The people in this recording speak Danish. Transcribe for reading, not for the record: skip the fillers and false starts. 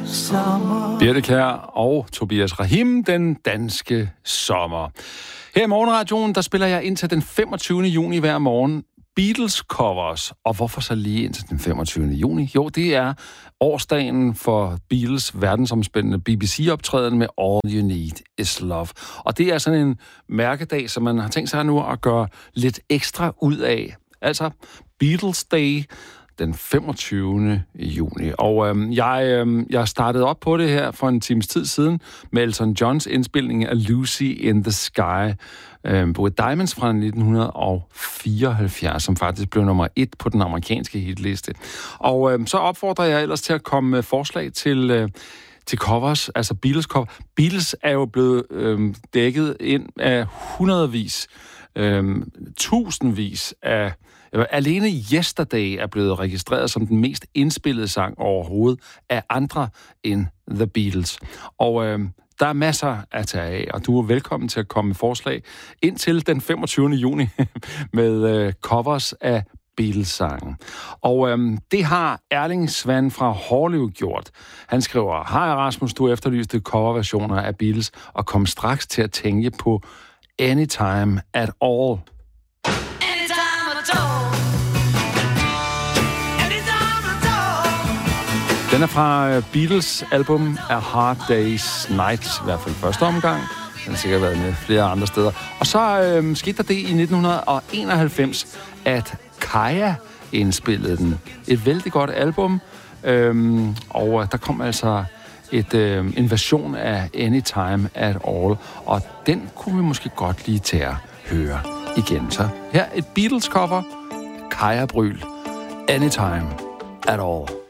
Birte Kjær og Tobias Rahim, den danske sommer. Her i Morgenradioen, der spiller jeg indtil den 25. juni hver morgen Beatles covers. Og hvorfor så lige indtil den 25. juni? Jo, det er årsdagen for Beatles verdensomspændende BBC-optræden med All You Need Is Love. Og det er sådan en mærkedag, som man har tænkt sig nu at gøre lidt ekstra ud af. Altså Beatles Day den 25. juni. Og jeg startede op på det her for en times tid siden med Elton Johns indspilning af Lucy in the Sky with Diamonds fra 1974, som faktisk blev nummer 1 på den amerikanske hitliste. Og så opfordrer jeg ellers til at komme med forslag til covers, altså Beatles cover. Beatles er jo blevet dækket ind af hundredvis, tusindvis af... Alene Yesterday er blevet registreret som den mest indspillede sang overhovedet af andre end The Beatles. Og der er masser at tage af, og du er velkommen til at komme med forslag indtil den 25. juni med covers af Beatles-sangen. Og det har Erling Svan fra Hårlev gjort. Han skriver: Hej Rasmus, du efterlyste coverversioner af Beatles, og kom straks til at tænke på Anytime at All. Den er fra Beatles album A Hard Day's Night, i hvert fald første omgang. Den har sikkert været med flere andre steder. Og så skete der det i 1991, at Kaya indspillede den. Et vældig godt album, og der kom altså en version af Anytime at All, og den kunne vi måske godt lige tage at høre igen. Så her et Beatles cover, Kaya Brüel, Anytime at All.